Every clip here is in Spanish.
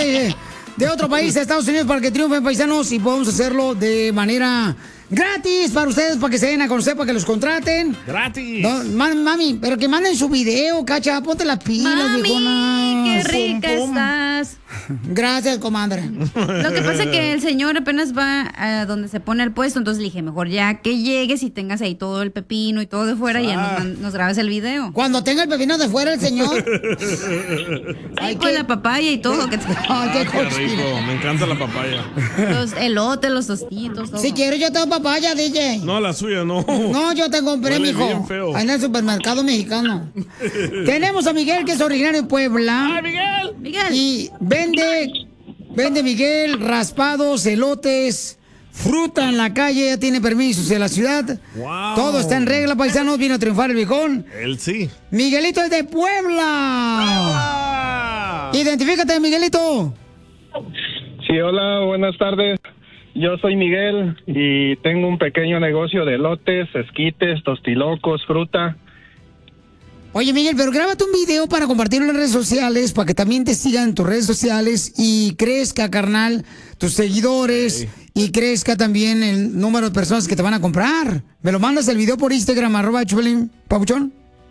de otro país a Estados Unidos para que triunfen, paisanos, y podemos hacerlo de manera gratis para ustedes, para que se den a conocer, para que los contraten. ¡Gratis! No, mami, pero que manden su video, cacha, ponte las pilas, viejona. ¡Qué rica estás! Gracias, comadre. Lo que pasa es que el señor apenas va a donde se pone el puesto, entonces le dije, mejor ya que llegues y tengas ahí todo el pepino y todo de fuera, y ya nos grabes el video. Cuando tenga el pepino de fuera el señor. Ay, con la papaya y todo. Ay, Qué rico, me encanta la papaya. Los elotes, los tostitos, todo. Si quieres, yo tengo papaya, DJ. No, la suya no. No, yo te compré, Huele mijo. bien feo. Ahí en el supermercado mexicano. Tenemos a Miguel, que es originario de Puebla. ¡Ay, Miguel! Miguel. Y vende Miguel raspados, elotes, fruta en la calle, ya tiene permisos en la ciudad. Wow. Todo está en regla, paisanos, vino a triunfar el viejón. Él sí. Miguelito es de Puebla. Identifícate, Miguelito. Sí, hola, buenas tardes. Yo soy Miguel y tengo un pequeño negocio de elotes, esquites, tostilocos, fruta. Oye, Miguel, pero grábate un video para compartirlo en las redes sociales, para que también te sigan en tus redes sociales y crezca, carnal, tus seguidores, y crezca también el número de personas que te van a comprar. ¿Me lo mandas el video por Instagram, @Chupelín Papuchón?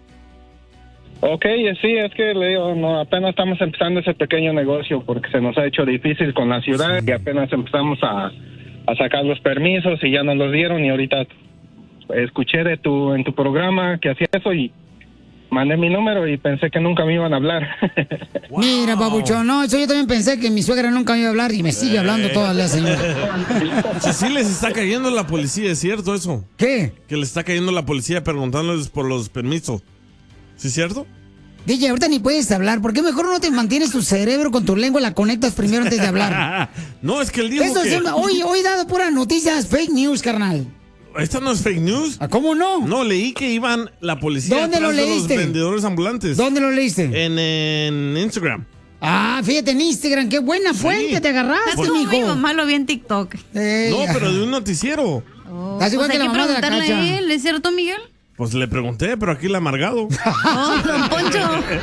Ok, sí, es que le digo, no, apenas estamos empezando ese pequeño negocio porque se nos ha hecho difícil con la ciudad y apenas empezamos a sacar los permisos y ya nos los dieron, y ahorita escuché en tu programa que hacía eso y mandé mi número y pensé que nunca me iban a hablar. Wow. Mira, Papuchón, no, eso yo también pensé que mi suegra nunca me iba a hablar y me sigue hablando toda la señora. Sí les está cayendo la policía, ¿es cierto eso? ¿Qué? Que le está cayendo la policía preguntándoles por los permisos. ¿Sí es cierto? DJ, ahorita ni puedes hablar. ¿Por qué mejor no te mantienes tu cerebro con tu lengua, la conectas primero antes de hablar? No, es que él dijo Eso que... hoy dado puras noticias fake news, carnal. ¿Esta no es fake news? ¿Cómo no? No, leí que iban la policía ¿Dónde lo atrás de los leíste? vendedores ambulantes. ¿Dónde lo leíste? En Instagram. Ah, fíjate, en Instagram. Qué buena fuente te agarraste, Es como mi mijo. mamá lo vi en TikTok. No, pero de un noticiero. Estás igual que hay la que mamá de la preguntarle Cacha. a él, ¿es cierto, Miguel? Pues le pregunté, pero aquí el amargado. Oh, don Poncho.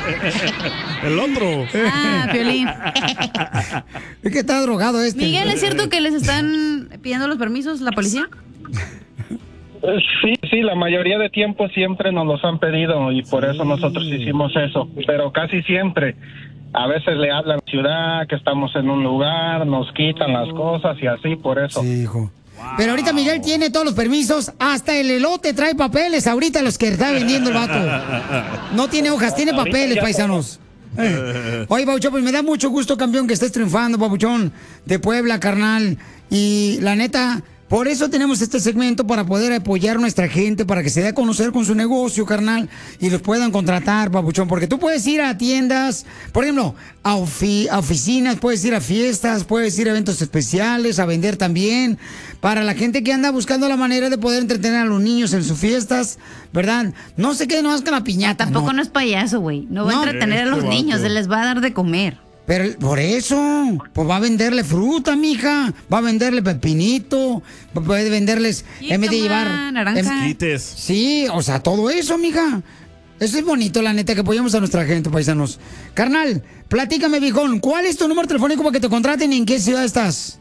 El otro. Ah, Piolín. Es que está drogado este. Miguel, ¿es cierto que les están pidiendo los permisos la policía? Sí, la mayoría de tiempo siempre nos los han pedido y por eso nosotros hicimos eso, pero casi siempre. A veces le hablan a la ciudad que estamos en un lugar, nos quitan las cosas y así, por eso. Sí, hijo. Pero ahorita Miguel tiene todos los permisos, hasta el elote trae papeles, ahorita los que está vendiendo el vato. No tiene hojas, tiene papeles, paisanos. Oye, Papuchón, pues me da mucho gusto, campeón, que estés triunfando, Papuchón, de Puebla, carnal. Y la neta, por eso tenemos este segmento, para poder apoyar a nuestra gente, para que se dé a conocer con su negocio, carnal, y los puedan contratar, Papuchón. Porque tú puedes ir a tiendas, por ejemplo, a oficinas, puedes ir a fiestas, puedes ir a eventos especiales, a vender también. Para la gente que anda buscando la manera de poder entretener a los niños en sus fiestas, ¿verdad? No se queden nomás con la piñata. Tampoco no es payaso, güey. No va a entretener a los niños, se les va a dar de comer. Pero por eso, pues va a venderle fruta, mija, va a venderle pepinito, puede venderles, en vez de llevar naranja. Sí, o sea, todo eso, mija. Eso es bonito, la neta, que apoyamos a nuestra gente, paisanos. Carnal, platícame, viejón, ¿cuál es tu número telefónico para que te contraten y en qué ciudad estás?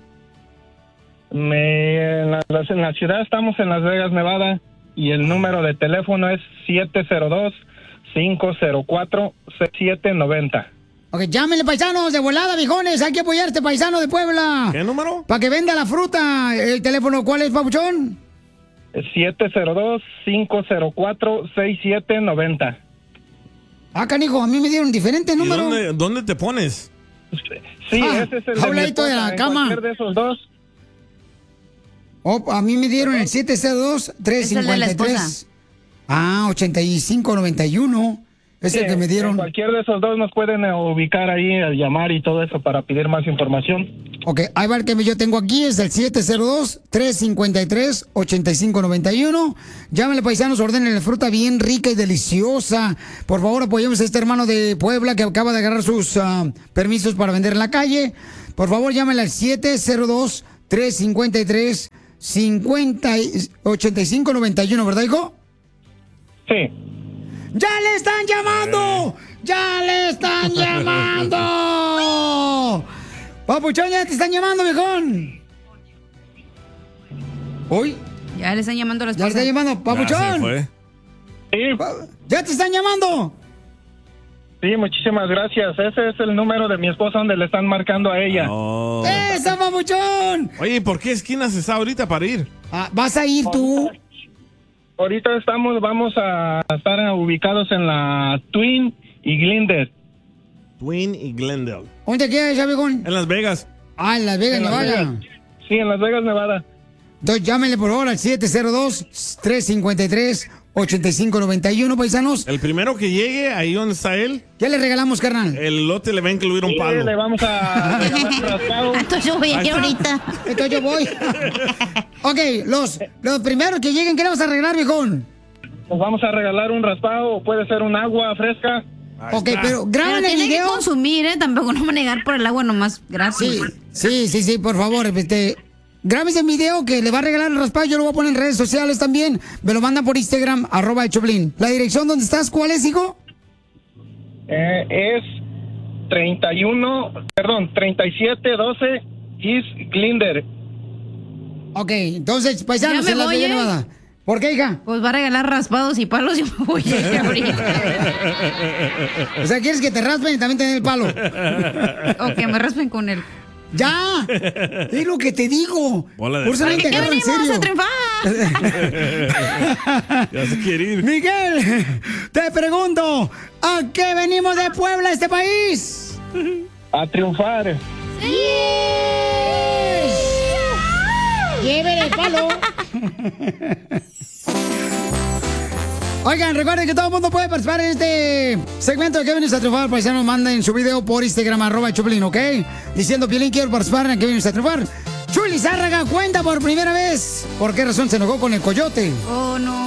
En la ciudad estamos en Las Vegas, Nevada, y el número de teléfono es 702-504-6790. Ok, llámenle, paisanos, de volada, viejones, hay que apoyar a este paisano de Puebla. ¿Qué número? Para que venda la fruta. ¿El teléfono cuál es, Papuchón? 702-504-6790. Ah, canijo, a mí me dieron diferente número. ¿Y dónde te pones? Sí, ese es el a un ladito de la en cama. cualquier de esos dos. Oh, a mí me dieron el 702-353. Ah, 8591. Es el que me dieron. En cualquier de esos dos nos pueden ubicar ahí, llamar y todo eso para pedir más información. Ok, ahí va el que yo tengo aquí, es el 702-353-8591. Llámenle, paisanos, ordenen la fruta bien rica y deliciosa. Por favor, apoyemos a este hermano de Puebla que acaba de agarrar sus permisos para vender en la calle. Por favor, llámenle al 702-353-8591, ¿verdad, hijo? Sí. ¡Ya le están llamando! ¡Ya le están llamando! Papuchón, ya te están llamando, viejón. Uy. Ya le están llamando a la Ya le esposa. están llamando, Papuchón. Sí, Ya te están llamando. sí, muchísimas gracias. Ese es el número de mi esposa donde le están marcando a ella. Oh. ¡Esa, Papuchón! Oye, ¿por qué esquinas está ahorita para ir? ¿Vas a ir tú? Ahorita vamos a estar ubicados en la Twin y Glendale. Twin y Glendale. ¿Dónde queda ese, viejón? En Las Vegas. Ah, en Las Vegas, En Las Nevada. Vegas. Sí, en Las Vegas, Nevada. Entonces llámenle por favor al 702-353-8591, paisanos. El primero que llegue, ahí donde está él, ¿Qué le regalamos, carnal? el lote le va a incluir un Sí, palo. le vamos a regalar un raspado. Entonces yo voy a Ahí ir está. ahorita. Entonces yo voy. Ok, los primeros que lleguen, ¿qué le vamos a arreglar, viejón? Nos vamos a regalar un raspado, o puede ser un agua fresca. Ahí Ok, está. pero Pero graben el tiene que video. consumir, Tampoco no me negar por el agua nomás gratis. Sí, por favor, grábese el video que le va a regalar el raspado, yo lo voy a poner en redes sociales también. Me lo mandan por Instagram, @el Choplin. ¿La dirección donde estás cuál es, hijo? Es 3712 East Glendale. Ok, entonces, paisanos, Ya me en la voy, Vega ¿eh? Nevada. ¿Por qué, hija? Pues va a regalar raspados y palos y me voy a ir ahorita. O sea, ¿quieres que te raspen y también te den el palo? O que me raspen con él. ¡Ya! Es lo que te digo. Bola de Por eso nadie te ¿Qué agarra en venimos serio. a triunfar? Ya se quiere ir. Miguel, te pregunto, ¿a qué venimos de Puebla, este país? A triunfar. ¡Llévele el palo! Oigan, recuerden que todo el mundo puede participar en este segmento de Que Vienes a Triunfar. Paisanos, manden su video por Instagram, @Choplin, ¿ok? Diciendo, Piolín, quiero participar en Que Vienes a Triunfar. Chuli Zárraga cuenta por primera vez. ¿Por qué razón se enojó con el coyote? Oh, no.